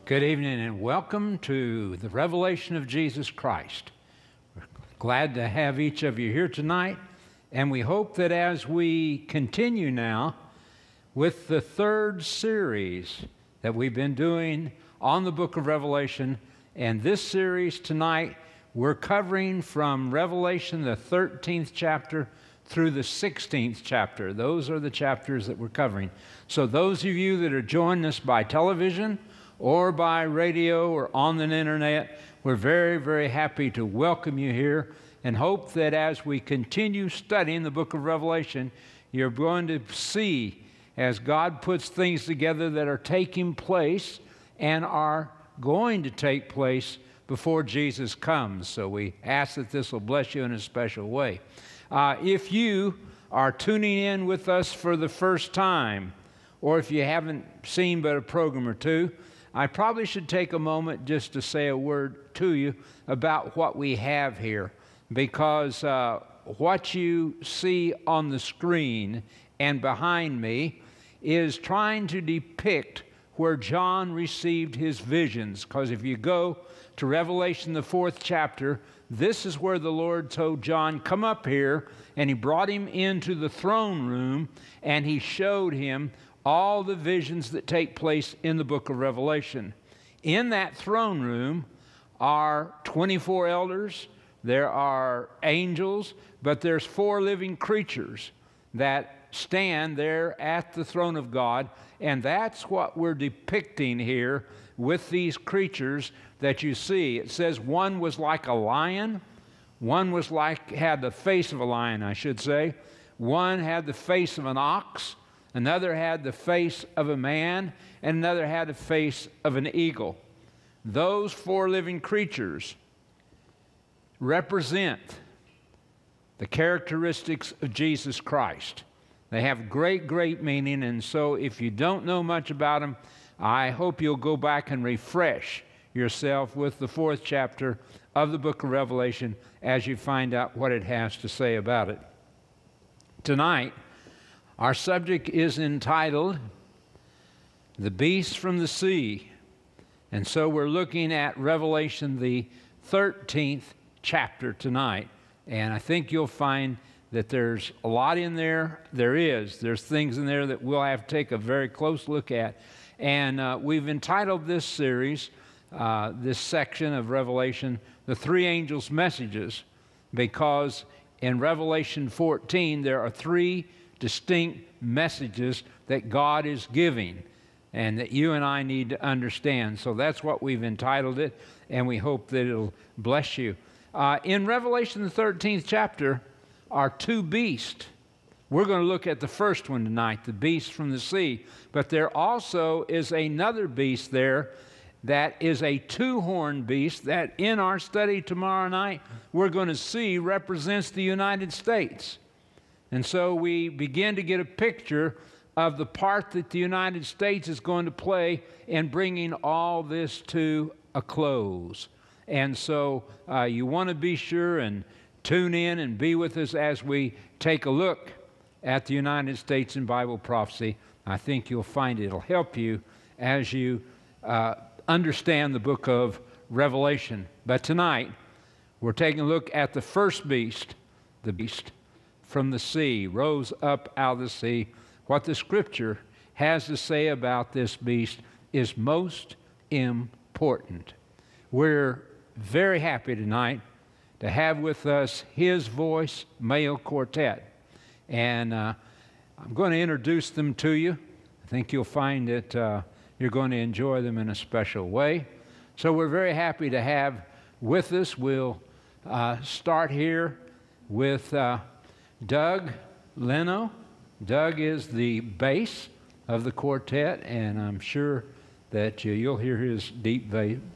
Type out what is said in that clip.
Good evening and welcome to the Revelation of Jesus Christ. We're glad to have each of you here tonight, and we hope that as we continue now with the third series that we've been doing on the book of Revelation, and this series tonight we're covering from Revelation the 13th chapter through the 16th chapter. Those are the chapters that we're covering. So those of you that are joining us by television or by radio or on the internet, we're very, very happy to welcome you here and hope that as we continue studying the book of Revelation, you're going to see as God puts things together that are taking place and are going to take place before Jesus comes. So we ask that this will bless you in a special way. If you are tuning in with us for the first time, or if you haven't seen but a program or two, I probably should take a moment just to say a word to you about what we have here, because what you see on the screen and behind me is trying to depict where John received his visions. Because if you go to Revelation, the 4th chapter, this is where the Lord told John, come up here, and he brought him into the throne room, and he showed him all the visions that take place in the book of Revelation. In that throne room are 24 elders, there are angels, but there's 4 living creatures that stand there at the throne of God, and that's what we're depicting here with these creatures that you see. It says one was like a lion, one was had the face of a lion, I should say. One had the face of an ox, another had the face of a man, and another had the face of an eagle. Those 4 living creatures represent the characteristics of Jesus Christ. They have great, great meaning, and so if you don't know much about them, I hope you'll go back and refresh yourself with the 4th chapter of the book of Revelation as you find out what it has to say about it. Tonight, our subject is entitled, The Beast from the Sea. And so we're looking at Revelation, the 13th chapter tonight. And I think you'll find that there's a lot in there. There's things in there that we'll have to take a very close look at. And we've entitled this series, this section of Revelation, The 3 Angels' Messages, because in Revelation 14 there are 3 distinct messages that God is giving and that you and I need to understand. So that's what we've entitled it, and we hope that it'll bless you. In Revelation, the 13th chapter, are 2 beasts. We're going to look at the first one tonight, the beast from the sea. But there also is another beast there that is a 2-horned beast that in our study tomorrow night we're going to see represents the United States. And so we begin to get a picture of the part that the United States is going to play in bringing all this to a close. And so you want to be sure and tune in and be with us as we take a look at the United States in Bible prophecy. I think you'll find it'll help you as you understand the book of Revelation. But tonight, we're taking a look at the first beast, the beast from the sea, rose up out of the sea. What the Scripture has to say about this beast is most important. We're very happy tonight to have with us His Voice Male Quartet. And I'm going to introduce them to you. I think you'll find that you're going to enjoy them in a special way. So we're very happy to have with us. We'll start here with Doug Leno. Doug is the bass of the quartet, and I'm sure that you'll hear his deep